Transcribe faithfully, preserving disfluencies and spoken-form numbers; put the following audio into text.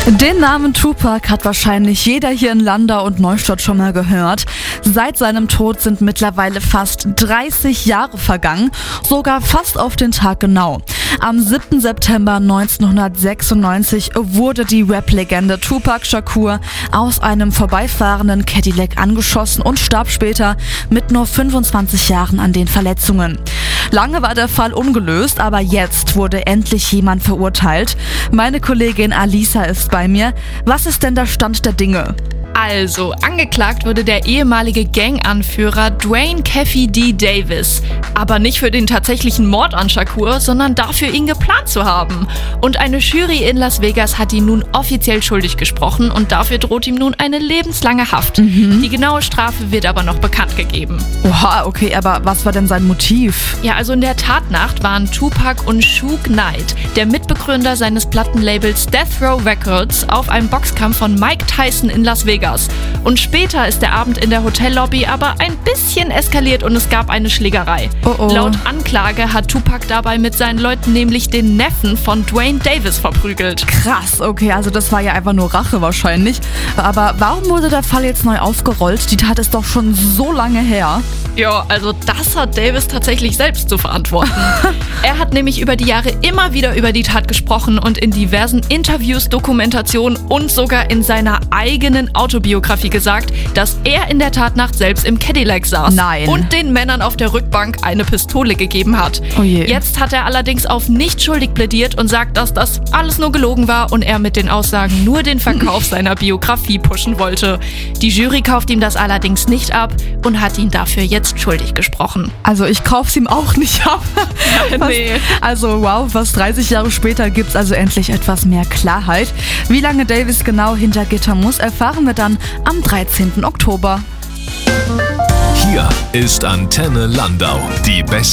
Den Namen Tupac hat wahrscheinlich jeder hier in Landau und Neustadt schon mal gehört. Seit seinem Tod sind mittlerweile fast dreißig Jahre vergangen, sogar fast auf den Tag genau. Am siebten September neunzehnhundertsechsundneunzig wurde die Rap-Legende Tupac Shakur aus einem vorbeifahrenden Cadillac angeschossen und starb später mit nur fünfundzwanzig Jahren an den Verletzungen. Lange war der Fall ungelöst, aber jetzt wurde endlich jemand verurteilt. Meine Kollegin Alisa ist bei mir. Was ist denn der Stand der Dinge? Also, angeklagt wurde der ehemalige Ganganführer Dwayne Keffe D. Davis. Aber nicht für den tatsächlichen Mord an Shakur, sondern dafür, ihn geplant zu haben. Und eine Jury in Las Vegas hat ihn nun offiziell schuldig gesprochen und dafür droht ihm nun eine lebenslange Haft. Mhm. Die genaue Strafe wird aber noch bekannt gegeben. Oha, okay, aber was war denn sein Motiv? Ja, also in der Tatnacht waren Tupac und Suge Knight, der Mitbegründer seines Plattenlabels Death Row Records, auf einem Boxkampf von Mike Tyson in Las Vegas. Und später ist der Abend in der Hotellobby aber ein bisschen eskaliert und es gab eine Schlägerei. Oh oh. Laut Anklage hat Tupac dabei mit seinen Leuten nämlich den Neffen von Dwayne Davis verprügelt. Krass, okay, also das war ja einfach nur Rache wahrscheinlich. Aber warum wurde der Fall jetzt neu aufgerollt? Die Tat ist doch schon so lange her. Ja, also das hat Davis tatsächlich selbst zu verantworten. Er hat nämlich über die Jahre immer wieder über die Tat gesprochen und in diversen Interviews, Dokumentationen und sogar in seiner eigenen Autobiografie gesagt, dass er in der Tatnacht selbst im Cadillac saß. Nein. Und den Männern auf der Rückbank eine Pistole gegeben hat. Oh je. Jetzt hat er allerdings auf nicht schuldig plädiert und sagt, dass das alles nur gelogen war und er mit den Aussagen nur den Verkauf seiner Biografie pushen wollte. Die Jury kauft ihm das allerdings nicht ab und hat ihn dafür jetzt schuldig gesprochen. Also ich kauf's ihm auch nicht ab. Ja, nee. Also wow, fast dreißig Jahre später gibt's also endlich etwas mehr Klarheit. Wie lange Davis genau hinter Gitter muss, erfahren wir dann am dreizehnten Oktober. Hier ist Antenne Landau, die beste